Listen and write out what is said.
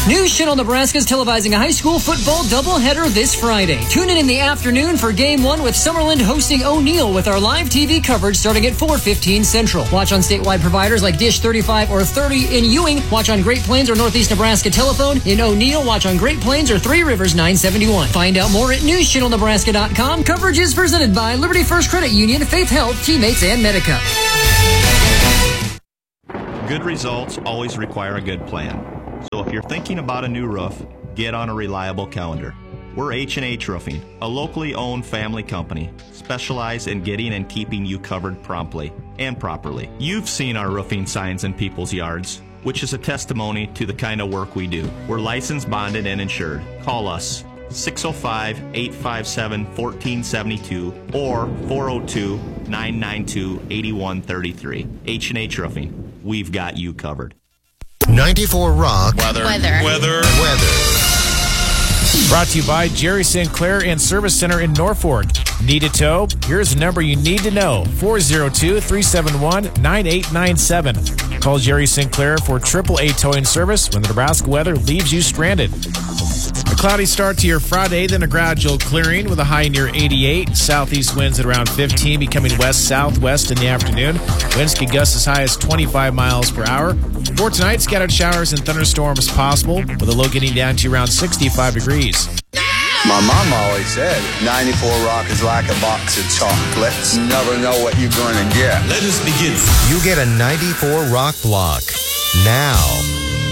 News Channel Nebraska is televising a high school football doubleheader this Friday. Tune in the afternoon for Game 1 with Summerland hosting O'Neill with our live TV coverage starting at 4:15 Central. Watch on statewide providers like Dish 35 or 30 in Ewing. Watch on Great Plains or Northeast Nebraska Telephone. In O'Neill, watch on Great Plains or Three Rivers 971. Find out more at newschannelnebraska.com. Coverage is presented by Liberty First Credit Union, Faith Health, Teammates, and Medica. Good results always require a good plan. So if you're thinking about a new roof, get on a reliable calendar. We're H&H Roofing, a locally owned family company, specialized in getting and keeping you covered promptly and properly. You've seen our roofing signs in people's yards, which is a testimony to the kind of work we do. We're licensed, bonded, and insured. Call us 605-857-1472 or 402-992-8133. H&H Roofing. We've got you covered. 94 Rock. Weather. Brought to you by Jerry Sinclair and Service Center in Norfolk. Need a tow? Here's the number you need to know. 402-371-9897. Call Jerry Sinclair for AAA towing service when the Nebraska weather leaves you stranded. A cloudy start to your Friday, then a gradual clearing with a high near 88. Southeast winds at around 15, becoming west-southwest in the afternoon. Winds can gust as high as 25 miles per hour. For tonight, scattered showers and thunderstorms possible, with a low getting down to around 65 degrees. My mom always said 94 Rock is like a box of chocolates. You never know what you're going to get. Let us begin. You get a 94 Rock block now.